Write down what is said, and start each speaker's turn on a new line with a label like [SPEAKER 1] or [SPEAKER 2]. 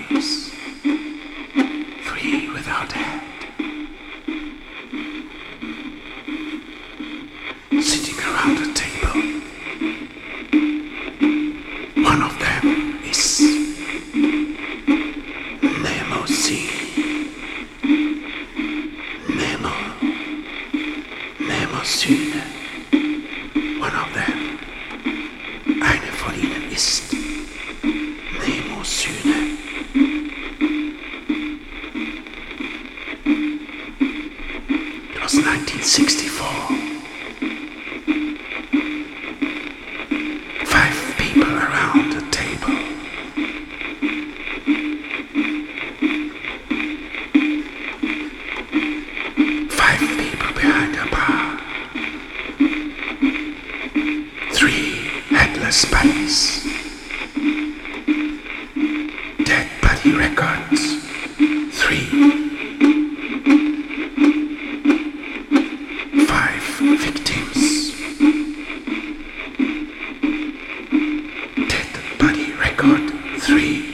[SPEAKER 1] bodies, 3 without head, sitting around a table. One of them is Mnemosyne. Mnemosyne. One of them, eine von ihnen ist Mnemosyne. It was 1964. 5 people around the table. People behind a bar. 3 headless bodies. Dead body records. 3. 5 victims. Dead body record. 3.